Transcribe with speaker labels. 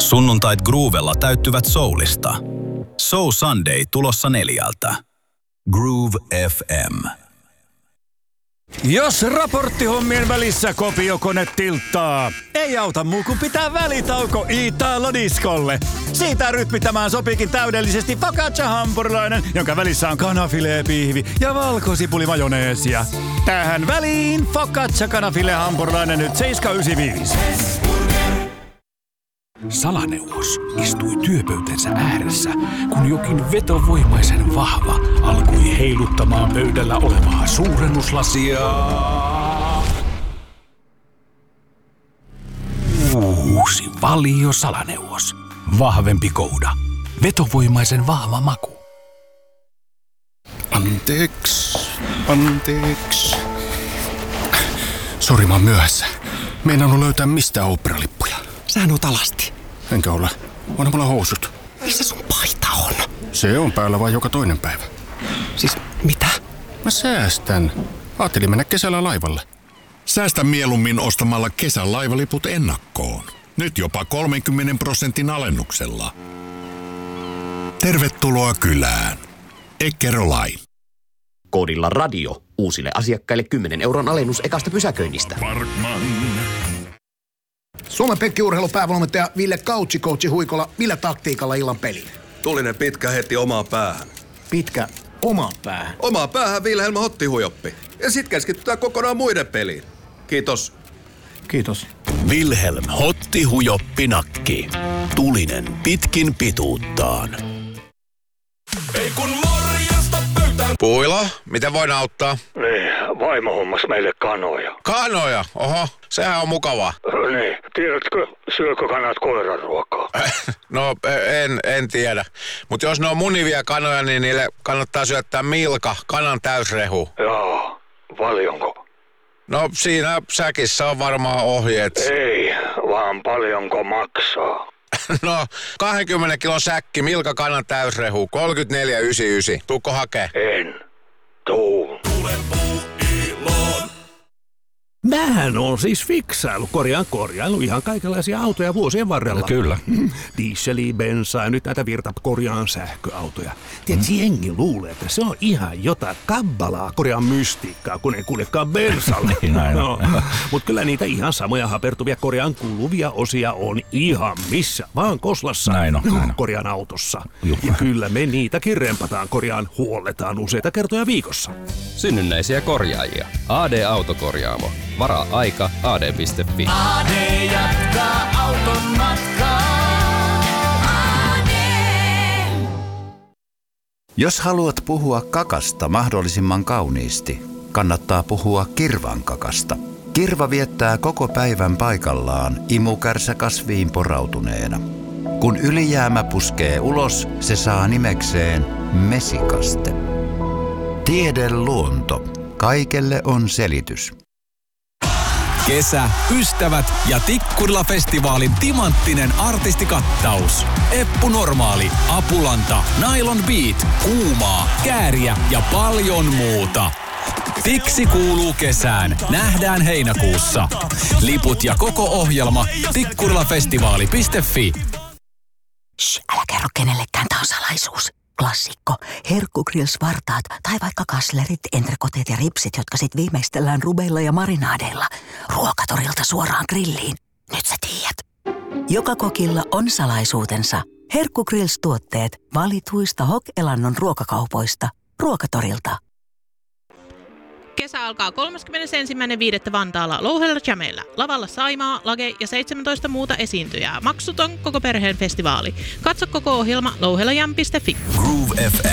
Speaker 1: Sunnuntait Groovella täyttyvät soulista. Soul Sunday tulossa 4. Groove FM.
Speaker 2: Jos raporttihommien välissä kopiokone tilttaa, ei auta muu kuin pitää välitauko Italo-diskolle. Siitä rytmittämään sopiikin täydellisesti focaccia-hampurilainen, jonka välissä on kanafilee-pihvi ja valkosipuli-majoneesia. Tähän väliin focaccia-kanafile-hampurilainen nyt 7,95.
Speaker 3: Salaneuvos istui työpöytänsä ääressä, kun jokin vetovoimaisen vahva alkoi heiluttamaan pöydällä olevaa suurennuslasia. Uusi Valio Salaneuvos. Vahvempi kouda. Vetovoimaisen vahva maku.
Speaker 4: Anteeksi. Sori, mä oon myöhässä. Meinannut löytää mistään oopperalippuja.
Speaker 5: Sähän oot alasti.
Speaker 4: Enkä ole. Onhan mulla housut.
Speaker 5: Missä sun paita on?
Speaker 4: Se on päällä vain joka toinen päivä.
Speaker 5: Siis mitä?
Speaker 4: Mä säästän. Ajattelin mennä kesällä laivalle.
Speaker 6: Säästä mieluummin ostamalla kesän laivaliput ennakkoon. Nyt jopa 30% alennuksella. Tervetuloa kylään. Eckerö-Line.
Speaker 7: Koodilla radio uusille asiakkaille 10 € alennus ekasta pysäköinnistä.
Speaker 8: Suomen penkkiurheilupäävalmentaja Ville Coachi Huikola, millä taktiikalla illan peliin?
Speaker 9: Tulinen pitkä heti omaan päähän.
Speaker 8: Pitkä omaan päähän?
Speaker 9: Omaan päähän Vilhelm Hottihujoppi. Ja sit keskitytään kokonaan muiden peliin. Kiitos.
Speaker 8: Kiitos.
Speaker 6: Vilhelm Hottihujoppi-nakki. Tulinen pitkin pituuttaan.
Speaker 3: Ei kun morjesta pöytään.
Speaker 10: Puila, miten voin auttaa?
Speaker 11: Niin, vaimo hommas meille kanoja.
Speaker 10: Kanoja? Oho, sehän on mukavaa.
Speaker 11: Niin, tiedätkö, syökö kanat koiran ruokaa?
Speaker 10: No, en tiedä. Mutta jos ne on munivia kanoja, niin niille kannattaa syöttää Milka, kanan täysrehu.
Speaker 11: Joo, paljonko?
Speaker 10: No, siinä säkissä on varmaan ohjeet.
Speaker 11: Ei, vaan paljonko maksaa?
Speaker 10: No, 20 kilon säkki, Milka kanan täysrehu, 34,99. Tuukko hakee?
Speaker 11: En. Tuu.
Speaker 3: Mähän on siis fiksailu, korjailu ihan kaikenlaisia autoja vuosien varrella.
Speaker 2: No, kyllä.
Speaker 3: Dieseliä, bensaa ja nyt näitä korjaan sähköautoja. Tiedätkö, jengi luulee, että se on ihan jotain kabbalaa, korjaan mystiikkaa, kun ei kuljekaan bensalla. No, mutta kyllä niitä ihan samoja hapertuvia korjaan kuluvia osia on ihan missä vaan koslassa.
Speaker 2: Näin on.
Speaker 3: Korjaan autossa. Ja kyllä me niitäkin rempataan, huolletaan useita kertoja viikossa.
Speaker 12: Synnynnäisiä korjaajia. AD Autokorjaamo. Varaa aika ad.fi.
Speaker 13: AD jatkaa auton matkaa. AD.
Speaker 14: Jos haluat puhua kakasta mahdollisimman kauniisti, kannattaa puhua kirvan kakasta. Kirva viettää koko päivän paikallaan imukärsä kasviin porautuneena. Kun ylijäämä puskee ulos, se saa nimekseen mesikaste. Tiedeluonto. Kaikelle on selitys.
Speaker 15: Kesä, ystävät ja Tikkurila-festivaalin timanttinen artistikattaus. Eppu Normaali, Apulanta, Nylon Beat, Kuumaa, Kääriä ja paljon muuta. Tiksi kuuluu kesään. Nähdään heinäkuussa. Liput ja koko ohjelma tikkurilafestivaali.fi.
Speaker 16: Älä kerro kenellekään, tää on salaisuus. Klassikko. Herkkugrills-vartaat tai vaikka kaslerit, entrekoteet ja ripsit, jotka sit viimeistellään rubeilla ja marinaadeilla. Ruokatorilta suoraan grilliin. Nyt sä tiedät. Joka kokilla on salaisuutensa. Herkkugrills-tuotteet valituista Hok-Elannon ruokakaupoista. Ruokatorilta.
Speaker 17: Kesä alkaa 31.5. Vantaalla Louhella Jameillä. Lavalla Saimaa, Lage ja 17 muuta esiintyjää. Maksuton koko perheen festivaali. Katso koko ohjelma louhelajam.fi.
Speaker 1: Groove FM.